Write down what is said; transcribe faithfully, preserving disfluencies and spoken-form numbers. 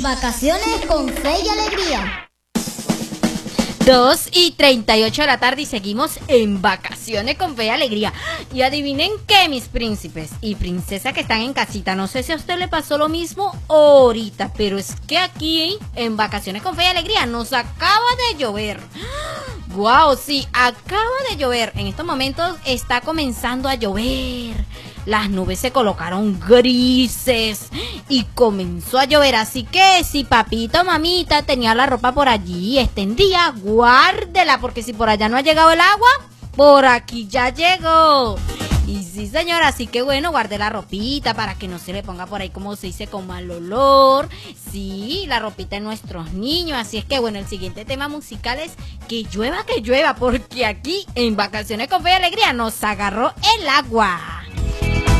Vacaciones con fe y alegría. dos y treinta y ocho de la tarde y seguimos en Vacaciones con Fe y Alegría. Y adivinen qué, mis príncipes y princesas que están en casita, no sé si a usted le pasó lo mismo ahorita, pero es que aquí en Vacaciones con Fe y Alegría nos acaba de llover. Wow, sí, acaba de llover. En estos momentos está comenzando a llover. Las nubes se colocaron grises y comenzó a llover. Así que si papito o mamita tenía la ropa por allí extendida, guárdela, porque si por allá no ha llegado el agua, por aquí ya llegó. Y sí, señora, así que bueno, guarde la ropita para que no se le ponga por ahí, como se dice, con mal olor. Sí, la ropita de nuestros niños. Así es que bueno, el siguiente tema musical es que llueva, que llueva, porque aquí en Vacaciones con Fe y Alegría nos agarró el agua.